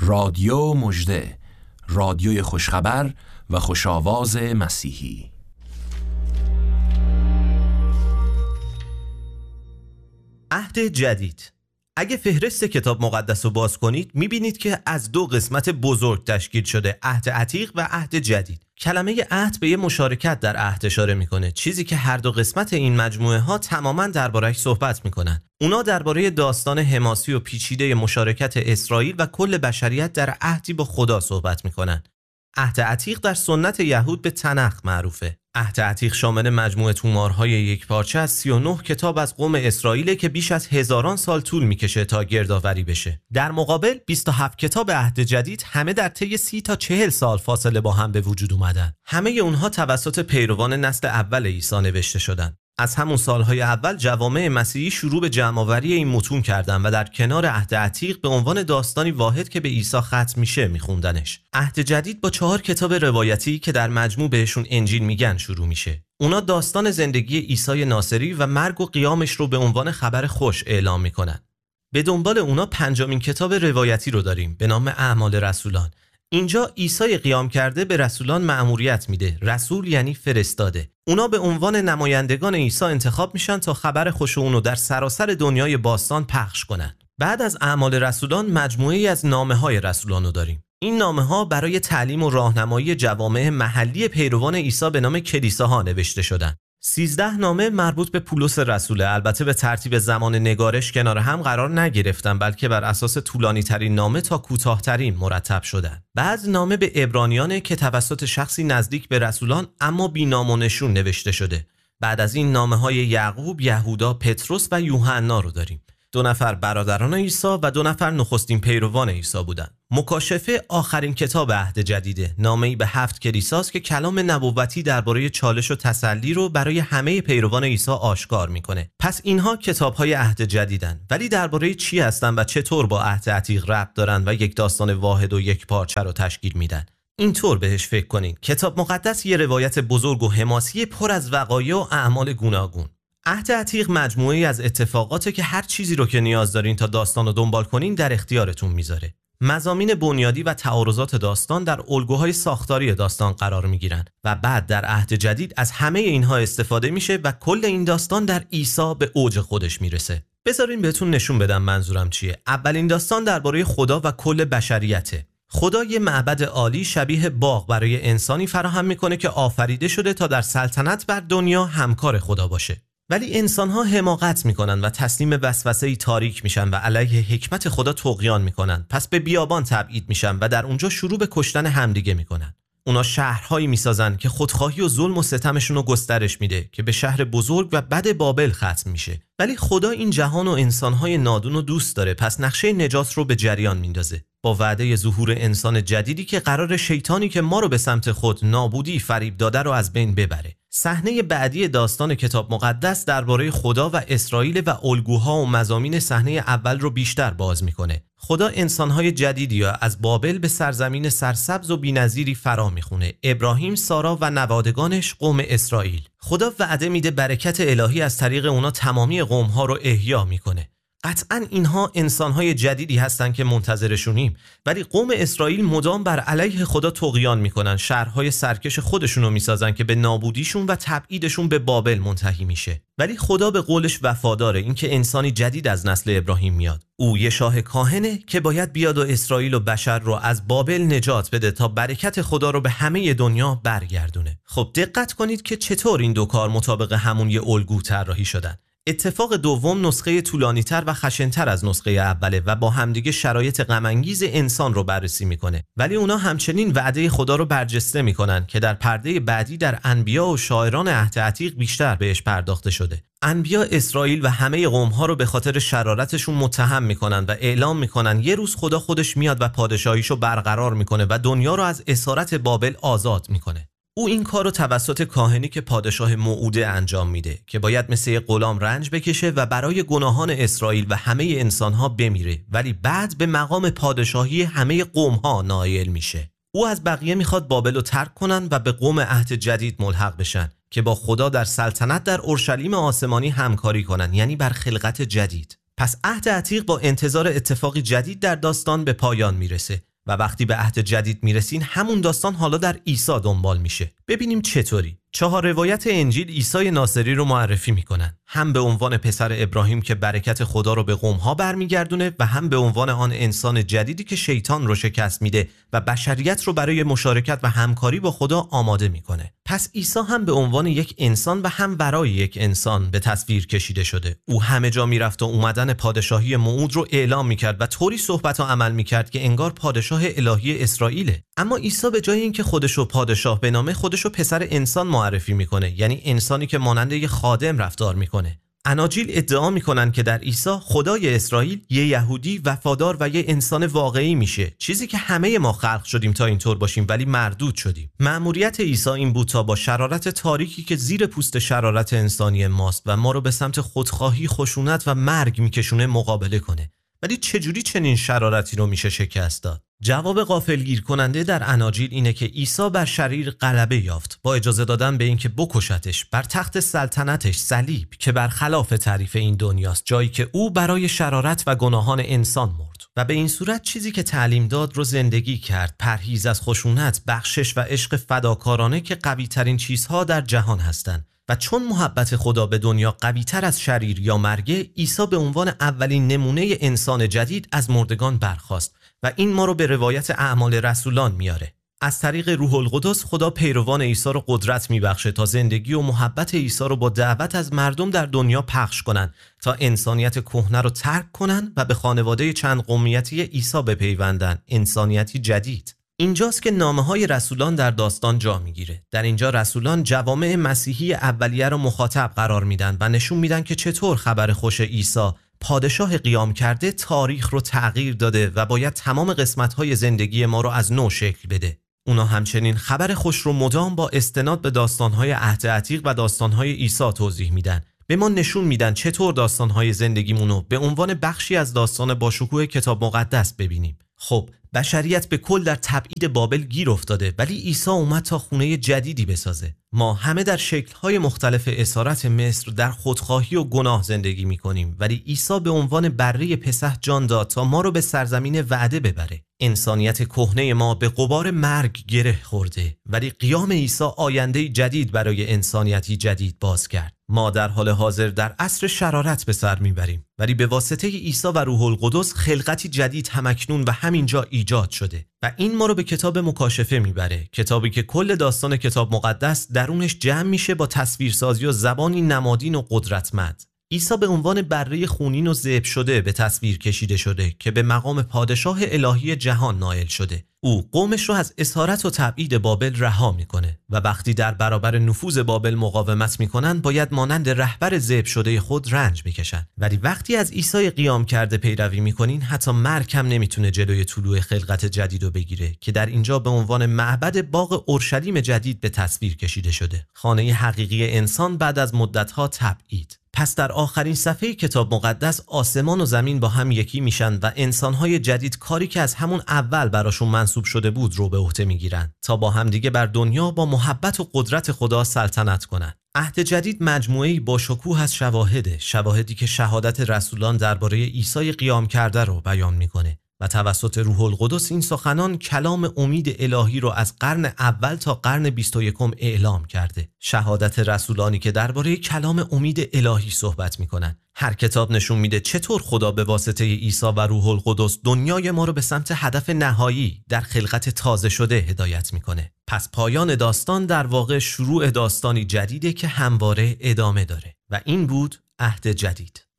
رادیو مژده، رادیوی خوشخبر و خوش‌آواز مسیحی. عهد جدید. اگه فهرست کتاب مقدس رو باز کنید میبینید که از دو قسمت بزرگ تشکیل شده: عهد عتیق و عهد جدید. کلمه عهد به یه مشارکت در عهد اشاره میکنه، چیزی که هر دو قسمت این مجموعه ها تماماً درباره‌اش صحبت میکنن. اونا درباره داستان حماسی و پیچیده مشارکت اسرائیل و کل بشریت در عهدی با خدا صحبت میکنن. عهد عتیق در سنت یهود به تنخ معروفه. عهد عتیق شامل مجموعه تومارهای یکپارچه از 39 کتاب از قوم اسرائیل که بیش از هزاران سال طول میکشه تا گردآوری بشه. در مقابل 27 کتاب عهد جدید همه در طی 30 تا 40 سال فاصله با هم به وجود اومدن. همه اونها توسط پیروان نسل اول عیسی نوشته شدن. از همون سالهای اول جوامع مسیحی شروع به جمع‌آوری این متون کردن و در کنار عهد عتیق به عنوان داستانی واحد که به عیسی ختم میشه میخوندنش. عهد جدید با 4 کتاب روایتی که در مجموع بهشون انجیل میگن شروع میشه. اونا داستان زندگی عیسی ناصری و مرگ و قیامش رو به عنوان خبر خوش اعلام میکنن. به دنبال اونا 5مین کتاب روایتی رو داریم به نام اعمال رسولان. اینجا عیسی قیام کرده به رسولان مأموریت میده. رسول یعنی فرستاده. اونا به عنوان نمایندگان عیسی انتخاب میشن تا خبر خوش اونو در سراسر دنیای باستان پخش کنن. بعد از اعمال رسولان مجموعه‌ای از نامه‌های رسولان رو داریم. این نامه‌ها برای تعلیم و راهنمایی جوامع محلی پیروان عیسی به نام کلیساها نوشته شدن. 13 نامه مربوط به پولس رسوله، البته به ترتیب زمان نگارش کنار هم قرار نگرفتن، بلکه بر اساس طولانی ترین نامه تا کوتاه‌ترین مرتب شدن. بعض نامه به عبرانیانه که توسط شخصی نزدیک به رسولان اما بی‌نام و نشون نوشته شده. بعد از این نامه‌های یعقوب، یهودا، پتروس و یوحنا رو داریم. 2 نفر برادران عیسی و 2 نفر نخستین پیروان عیسی بودند. مکاشفه آخرین کتاب عهد جدیده، نامه‌ای به 7 کلیساست که کلام نبوتی درباره چالش و تسلی رو برای همه پیروان عیسی آشکار میکنه. پس اینها کتاب‌های عهد جدیدن، ولی درباره چی هستن و چطور با عهد عتیق ربط دارن و یک داستان واحد و یک پارچه رو تشکیل میدن؟ اینطور بهش فکر کنین: کتاب مقدس یه روایت بزرگ و حماسی پر از وقایع و اعمال گوناگون. عهد عتیق مجموعه‌ای از اتفاقاته که هر چیزی رو که نیاز دارین تا داستان رو دنبال کنین در اختیارتون میذاره. مضامین بنیادی و تعارضات داستان در الگوهای ساختاری داستان قرار میگیرن و بعد در عهد جدید از همه اینها استفاده میشه و کل این داستان در عیسی به اوج خودش میرسه. بذارین بهتون نشون بدم منظورم چیه. اولین داستان درباره خدا و کل بشریته. خدا یه معبد عالی شبیه باغ برای انسانی فراهم میکنه که آفریده شده تا در سلطنت بر دنیا همکار خدا باشه. ولی انسان‌ها حماقت میکنن و تسلیم وسوسه‌ای تاریک میشن و علیه حکمت خدا طغیان میکنن. پس به بیابان تبعید میشن و در اونجا شروع به کشتن همدیگه میکنن. اونا شهرهایی میسازن که خودخواهی و ظلم و ستمشون رو گسترش میده که به شهر بزرگ و بد بابل ختم میشه. ولی خدا این جهان و انسان‌های نادون رو دوست داره، پس نقشه نجات رو به جریان میندازه با وعده ظهور انسان جدیدی که قرار شیطانی که ما رو به سمت خود نابودی فریب داده رو از بین ببره. صحنه بعدی داستان کتاب مقدس درباره خدا و اسرائیل و الگوها و مضامین صحنه اول رو بیشتر باز میکنه. خدا انسانهای جدیدی را از بابل به سرزمین سرسبز و بی‌نظیری فرا میخونه: ابراهیم، سارا و نوادگانش، قوم اسرائیل. خدا وعده میده برکت الهی از طریق اونا تمامی قومها رو احیا میکنه. قطعاً اینها انسانهای جدیدی هستن که منتظرشونیم، ولی قوم اسرائیل مدام بر علیه خدا طغیان میکنن، شهرهای سرکش خودشونو میسازن که به نابودیشون و تبعیدشون به بابل منتهی میشه. ولی خدا به قولش وفاداره، اینکه انسانی جدید از نسل ابراهیم میاد. او یه شاه کاهنه که باید بیاد و اسرائیل و بشر رو از بابل نجات بده تا برکت خدا رو به همه دنیا برگردونه. خب دقت کنید که چطور این دو کار مطابق همون یه الگو طراحی شدن. اتفاق دوم نسخه طولانی‌تر و خشن‌تر از نسخه اوله و با همدیگه شرایط غم‌انگیز انسان رو بررسی میکنه. ولی اونا همچنین وعده خدا رو برجسته میکنن که در پرده بعدی در انبیا و شاعران عهد عتیق بیشتر بهش پرداخته شده. انبیا اسرائیل و همه قوم‌ها رو به خاطر شرارتشون متهم میکنن و اعلام میکنن یه روز خدا خودش میاد و پادشاهیشو برقرار میکنه و دنیا رو از اسارت بابل آزاد میکنه. او این کار رو توسط کاهنی که پادشاه موعوده انجام میده که باید مثل یک غلام رنج بکشه و برای گناهان اسرائیل و همه انسانها بمیره، ولی بعد به مقام پادشاهی همه قومها نائل میشه. او از بقیه میخواد بابل رو ترک کنن و به قوم عهد جدید ملحق بشن که با خدا در سلطنت در اورشلیم آسمانی همکاری کنن، یعنی بر خلقت جدید. پس عهد عتیق با انتظار اتفاقی جدید در داستان به پایان میرسه و وقتی به عهد جدید میرسین همون داستان حالا در عیسی دنبال میشه. ببینیم چطوری. 4 روایت انجیل عیسی ناصری رو معرفی میکنن، هم به عنوان پسر ابراهیم که برکت خدا رو به قوم‌ها برمیگردونه و هم به عنوان آن انسان جدیدی که شیطان رو شکست میده و بشریت رو برای مشارکت و همکاری با خدا آماده میکنه. پس عیسی هم به عنوان یک انسان و هم برای یک انسان به تصویر کشیده شده. او همه جا میرفت و اومدن پادشاهی موعود رو اعلام میکرد و طوری صحبت و عمل میکرد که انگار پادشاه الهی اسرائیله. اما عیسی به جای اینکه خودشو پادشاه بنامه، خودشو پسر انسان معرفی میکنه، یعنی انسانی که مانند یک خادم رفتار میکنه. اناجیل ادعا میکنن که در عیسی خدای اسرائیل یه یهودی وفادار و یه انسان واقعی میشه، چیزی که همه ما خلق شدیم تا اینطور باشیم ولی مردود شدیم. مأموریت عیسی این بود تا با شرارت تاریکی که زیر پوست شرارت انسانی ماست و ما رو به سمت خودخواهی، خشونت و مرگ میکشونه مقابله کنه. ولی چجوری چنین شرارتی رو میشه شکست داد؟ جواب غافلگیر کننده در اناجیل اینه که عیسی بر شریر غلبه یافت با اجازه دادن به اینکه بکشتش بر تخت سلطنتش صلیب، که برخلاف تعریف این دنیاست، جایی که او برای شرارت و گناهان انسان مرد و به این صورت چیزی که تعلیم داد رو زندگی کرد، پرهیز از خشونت، بخشش و عشق فداکارانه که قوی ترین چیزها در جهان هستند. و چون محبت خدا به دنیا قوی تر از شریر یا مرگ، عیسی به عنوان اولین نمونه انسان جدید از مردگان برخاست و این ما رو به روایت اعمال رسولان میاره. از طریق روح القدس خدا پیروان عیسی رو قدرت میبخشه تا زندگی و محبت عیسی رو با دعوت از مردم در دنیا پخش کنن تا انسانیت کهنه رو ترک کنن و به خانواده چند قومیتی عیسی بپیوندن، انسانیتی جدید. اینجاست که نامه‌های رسولان در داستان جا میگیره. در اینجا رسولان جوامع مسیحی اولیه رو مخاطب قرار میدن و نشون میدن که چطور خبر خوش عیسی، پادشاه قیام کرده، تاریخ رو تغییر داده و باید تمام قسمت‌های زندگی ما رو از نو شکل بده. اونا همچنین خبر خوش رو مدام با استناد به داستان‌های عهد عتیق و داستان‌های عیسی توضیح میدن. به ما نشون میدن چطور داستان‌های زندگیمونو به عنوان بخشی از داستان باشکوه کتاب مقدس ببینیم. خب بشریت به کل در تبعید بابل گیر افتاده، ولی عیسی اومد تا خونه جدیدی بسازه. ما همه در شکل‌های مختلف اسارت مصر در خودخواهی و گناه زندگی می‌کنیم، ولی عیسی به عنوان بره پسح جان داد تا ما رو به سرزمین وعده ببره. انسانیت کهنه ما به غبار مرگ گره خورده، ولی قیام عیسی آینده جدید برای انسانیتی جدید باز کرد. ما در حال حاضر در عصر شرارت به سر میبریم، ولی به واسطه عیسی و روح القدس خلقتی جدید همکنون و همینجا ایجاد شده و این ما رو به کتاب مکاشفه میبره، کتابی که کل داستان کتاب مقدس درونش جمع میشه با تصویرسازی و زبانی نمادین و قدرتمند. عیسی به عنوان بره خونین و ذبح شده به تصویر کشیده شده که به مقام پادشاه الهی جهان نائل شده. او قومش رو از اسارت و تبعید بابل رها میکنه و وقتی در برابر نفوذ بابل مقاومت میکنن باید مانند رهبر ذبح شده خود رنج بکشن. ولی وقتی از عیسی قیام کرده پیروی میکنین، حتی مرگ هم نمیتونه جلوی طلوع خلقت جدید رو بگیره که در اینجا به عنوان معبد باغ اورشلیم جدید به تصویر کشیده شده، خانه حقیقی انسان بعد از مدت‌ها تبعید. پس در آخرین صفحه کتاب مقدس آسمان و زمین با هم یکی میشن و انسان‌های جدید کاری که از همون اول براشون منسوب شده بود رو به عهده میگیرن تا با همدیگه بر دنیا با محبت و قدرت خدا سلطنت کنن. عهد جدید مجموعه‌ای با شکوه از شواهدی که شهادت رسولان درباره عیسی قیام کرده رو بیان میکنه و توسط روح القدس این سخنان کلام امید الهی رو از قرن اول تا قرن 21 اعلام کرده. شهادت رسولانی که درباره کلام امید الهی صحبت میکنن. هر کتاب نشون میده چطور خدا به واسطه عیسی و روح القدس دنیای ما رو به سمت هدف نهایی در خلقت تازه شده هدایت میکنه. پس پایان داستان در واقع شروع داستانی جدیده که همواره ادامه داره و این بود عهد جدید.